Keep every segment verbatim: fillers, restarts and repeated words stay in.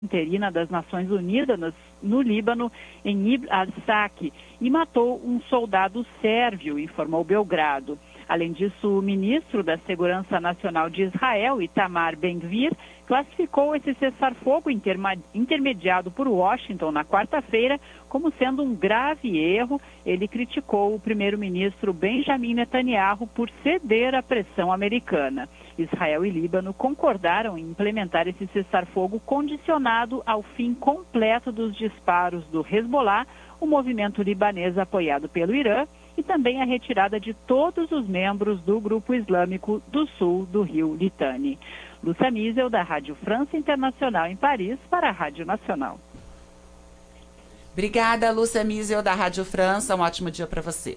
interina das Nações Unidas no, no Líbano, em Ibn al-Saki, e matou um soldado sérvio, informou Belgrado. Além disso, o ministro da Segurança Nacional de Israel, Itamar Ben-Gvir, classificou esse cessar-fogo intermediado por Washington na quarta-feira como sendo um grave erro. Ele criticou o primeiro-ministro Benjamin Netanyahu por ceder à pressão americana. Israel e Líbano concordaram em implementar esse cessar-fogo condicionado ao fim completo dos disparos do Hezbollah, o movimento libanês apoiado pelo Irã, e também a retirada de todos os membros do grupo islâmico do sul do rio Litani. Lúcia Miesel, da Rádio França Internacional em Paris, para a Rádio Nacional. Obrigada, Lúcia Miesel, da Rádio França. Um ótimo dia para você.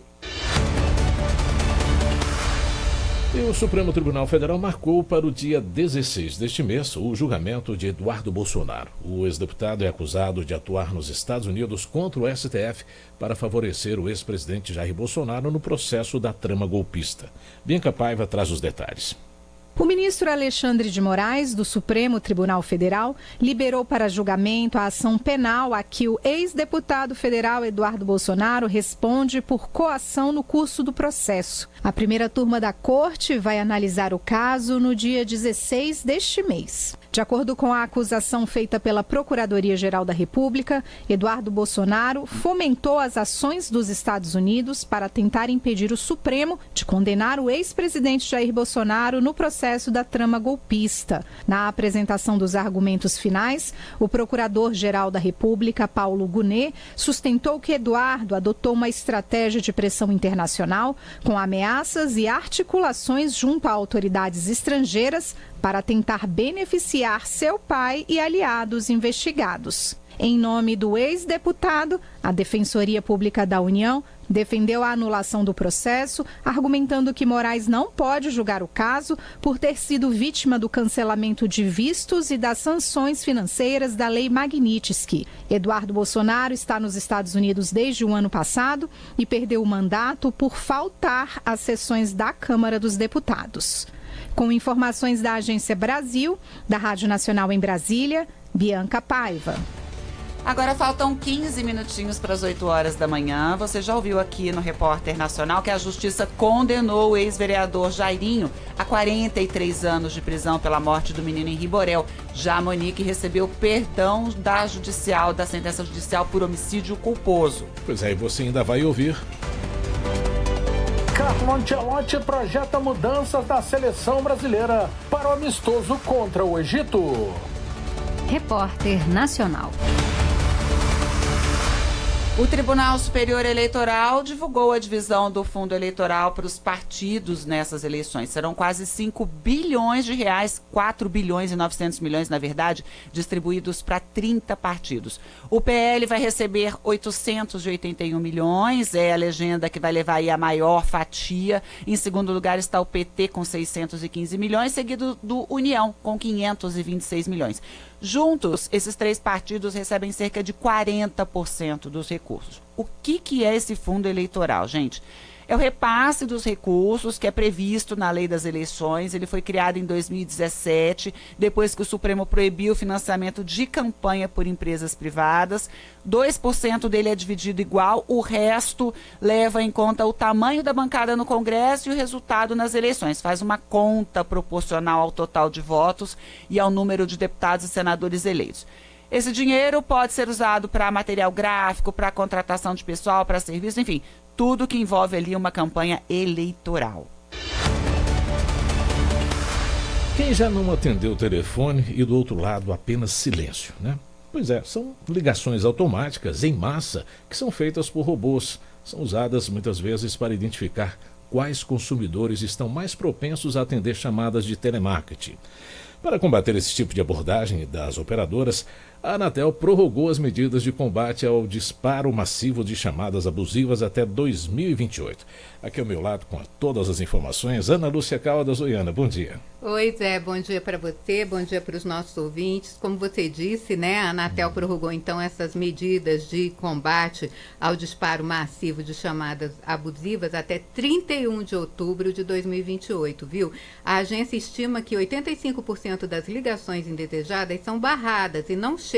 E o Supremo Tribunal Federal marcou para o dia dezesseis deste mês o julgamento de Eduardo Bolsonaro. O ex-deputado é acusado de atuar nos Estados Unidos contra o S T F para favorecer o ex-presidente Jair Bolsonaro no processo da trama golpista. Bianca Paiva traz os detalhes. O ministro Alexandre de Moraes, do Supremo Tribunal Federal, liberou para julgamento a ação penal a que o ex-deputado federal Eduardo Bolsonaro responde por coação no curso do processo. A primeira turma da corte vai analisar o caso no dia dezesseis deste mês. De acordo com a acusação feita pela Procuradoria-Geral da República, Eduardo Bolsonaro fomentou as ações dos Estados Unidos para tentar impedir o Supremo de condenar o ex-presidente Jair Bolsonaro no processo da trama golpista. Na apresentação dos argumentos finais, o Procurador-Geral da República, Paulo Gonet, sustentou que Eduardo adotou uma estratégia de pressão internacional com ameaças e articulações junto a autoridades estrangeiras para tentar beneficiar seu pai e aliados investigados. Em nome do ex-deputado, a Defensoria Pública da União defendeu a anulação do processo, argumentando que Moraes não pode julgar o caso por ter sido vítima do cancelamento de vistos e das sanções financeiras da Lei Magnitsky. Eduardo Bolsonaro está nos Estados Unidos desde o ano passado e perdeu o mandato por faltar às sessões da Câmara dos Deputados. Com informações da Agência Brasil, da Rádio Nacional em Brasília, Bianca Paiva. Agora faltam quinze minutinhos para as oito horas da manhã. Você já ouviu aqui no Repórter Nacional que a Justiça condenou o ex-vereador Jairinho a quarenta e três anos de prisão pela morte do menino Henri Borel. Já a Monique recebeu perdão da judicial, da sentença judicial por homicídio culposo. Pois é, e você ainda vai ouvir. Carlo Ancelotti projeta mudanças da seleção brasileira para o amistoso contra o Egito. Repórter Nacional. O Tribunal Superior Eleitoral divulgou a divisão do fundo eleitoral para os partidos nessas eleições. Serão quase cinco bilhões de reais, quatro bilhões e novecentos milhões, na verdade, distribuídos para trinta partidos. O P L vai receber oitocentos e oitenta e um milhões, é a legenda que vai levar aí a maior fatia. Em segundo lugar está o P T com seiscentos e quinze milhões, seguido do União com quinhentos e vinte e seis milhões. Juntos, esses três partidos recebem cerca de quarenta por cento dos recursos. O que, que é esse fundo eleitoral, gente? É o repasse dos recursos que é previsto na Lei das Eleições. Ele foi criado em dois mil e dezessete, depois que o Supremo proibiu o financiamento de campanha por empresas privadas. dois por cento dele é dividido igual, o resto leva em conta o tamanho da bancada no Congresso e o resultado nas eleições. Faz uma conta proporcional ao total de votos e ao número de deputados e senadores eleitos. Esse dinheiro pode ser usado para material gráfico, para contratação de pessoal, para serviço, enfim, tudo que envolve ali uma campanha eleitoral. Quem já não atendeu o telefone e do outro lado apenas silêncio, né? Pois é, são ligações automáticas em massa que são feitas por robôs. São usadas muitas vezes para identificar quais consumidores estão mais propensos a atender chamadas de telemarketing. Para combater esse tipo de abordagem das operadoras, a Anatel prorrogou as medidas de combate ao disparo massivo de chamadas abusivas até dois mil e vinte e oito. Aqui ao meu lado, com todas as informações, Ana Lúcia Caldas. Oi, Ana, bom dia. Oi, Zé, bom dia para você, bom dia para os nossos ouvintes. Como você disse, né, a Anatel prorrogou então essas medidas de combate ao disparo massivo de chamadas abusivas até trinta e um de outubro de dois mil e vinte e oito, viu? A agência estima que oitenta e cinco por cento das ligações indesejadas são barradas e não chegam